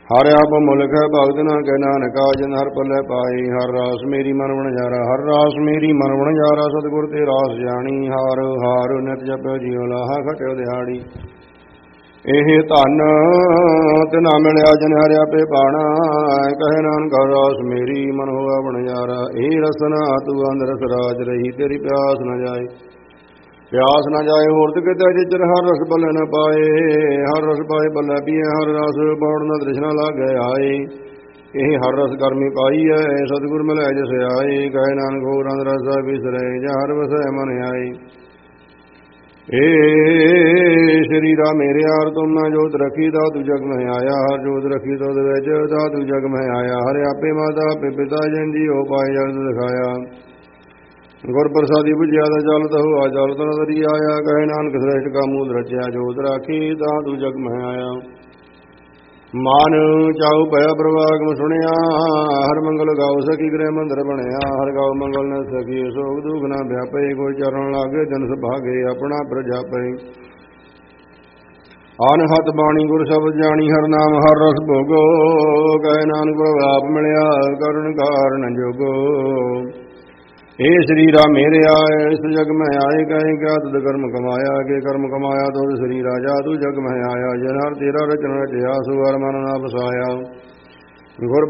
ਹਰ ਆਪ ਮੁਲਕ ਹੈ ਭਗਤ ਨਾ ਕਹਿ ਨਾਨਕਾ, ਜਿਨ ਹਰ ਪੱਲੇ ਪਾਈ। ਹਰ ਰਾਸ ਮੇਰੀ ਮਨ ਵਣਜਾਰਾ, ਹਰ ਰਾਸ ਮੇਰੀ ਮਨ ਵਣਜਾਰਾ, ਸਤਿਗੁਰ ਤੇ ਰਾਸ ਜਾਣੀ। ਹਾਰ ਹਾਰ ਨਿਤ ਜਪਿਓ ਜੀਉ ਲਾਹਾ, ਖਟਿਓ ਦਿਹਾੜੀ। ਇਹ ਧਨ ਤਿਨਾ ਮਿਲਿਆ ਜਿਨ ਹਰਿ ਆਪੇ ਪਾਣਾ, ਕਹੇ ਨਾਨਕ ਹਰ ਰਾਸ ਮੇਰੀ ਮਨ ਹੋਆ ਵਣਜਾਰਾ। ਇਹ ਰਸਨਾ ਤੂੰ ਅੰਧ ਰਸ ਰਾਜ ਰਹੀ, ਤੇਰੀ ਪਿਆਸ ਨ ਜਾਏ। ਪਿਆਸ ਨਾ ਜਾਏ ਹੋਰ ਤੇ ਕਿਤੇ ਜਿਚਰ ਹਰ ਰਸ ਬੱਲੇ ਨ ਪਾਏ। ਹਰ ਰਸ ਪਾਏ ਬੱਲੇ ਪੀਏ, ਹਰ ਰਸ ਪੌੜ ਨ ਤ੍ਰਿਸ਼ਨਾ ਲਾਗੇ ਆਏ। ਇਹ ਹਰ ਰਸ ਕਰਮੀ ਪਾਈ ਹੈ, ਸਤਿਗੁਰ ਮਿਲੈ ਜਿਸ ਆਏ। ਕਹੇ ਨਾਨਕ ਹੋਰ ਅੰਧ ਰਸ ਵਿਸਰੇ, ਜਾਂ ਹਰ ਵਸੈ ਮਨ ਆਏ। ਏ ਸ਼ਰੀਰਾ ਮੇਰੇ ਯਾਰ ਤੁਮ ਨਾ ਜੋਤ ਰਖੀ, ਤਾ ਤੂੰ ਜਗ ਮਹਿ ਆਇਆ। ਹਰ ਜੋਤ ਰਖੀ ਤੁਧ ਵਿੱਚ, ਤਾ ਤੂੰ ਜਗ ਮਹਿ ਆਇਆ। ਹਰਿ ਆਪੇ ਮਾਤਾ ਆਪੇ ਪਿਤਾ, ਜਿਨ ਜੀ ਹੋ ਪਾਏ ਜਗਤ ਦਿਖਾਇਆ। ਗੁਰ ਪ੍ਰਸਾਦੀ ਬੁਝਿਆ ਤਾ ਜਲ ਤਹੁ ਆ ਜਲ ਤਨ ਤਰੀ ਆਇਆ। ਕਹੇ ਨਾਨਕ ਸ੍ਰੇਸ਼ਟ ਕਾ ਮੂਲ ਰਚਿਆ, ਜੋਤ ਰਾਖੀ ਤਾ ਤੂੰ ਜਗ ਮਹਿ ਆਇਆ। ਮਾਨ ਚਾਉ ਭਇਆ ਪ੍ਰਵਾਗਮ ਸੁਣਿਆ, ਹਰ ਮੰਗਲ ਗਾਉ ਸਖੀ ਗ੍ਰਹਿ ਮੰਦਰ ਬਣਿਆ। ਹਰ ਗਾਉ ਮੰਗਲ ਨ ਸਖੀ, ਸੋਗ ਦੁਖ ਨਾ ਵਿਆਪੇ। ਕੋਈ ਚਰਨ ਲਾਗੇ ਜਨ ਸੁਭਾਗੇ, ਆਪਣਾ ਪ੍ਰਜਾਪੇ। ਅਨਹਤ ਬਾਣੀ ਗੁਰ ਸ਼ਬਦ ਜਾਣੀ, ਹਰ ਨਾਮ ਹਰ ਰਸ ਭੋਗੋ। ਕਹੇ ਨਾਨਕ ਪ੍ਰਭ ਆਪ ਮਿਲਿਆ, ਕਰੁਣ ਕਾਰਨ ਜੋਗੋ। ਇਹ ਸਰੀਰਾ ਮੇਰੇ ਆਏ, ਇਸ ਜਗ ਮੈਂ ਆਏ। ਕਹੇ ਕਿਆ ਤੁਧ ਕਰਮ ਕਮਾਇਆ, ਕੇ ਕਰਮ ਕਮਾਇਆ ਤੁਧ ਸਰੀਰਾ ਜਾ, ਤੂੰ ਜਗ ਮੈਂ ਆਇਆ। ਜਨ ਹਰ ਤੇਰਾ ਰਚਨ ਰਚਿਆ, ਸੋ ਹਰ ਮਨ ਨਾ ਵਸਾਇਆ। ਗੁਰ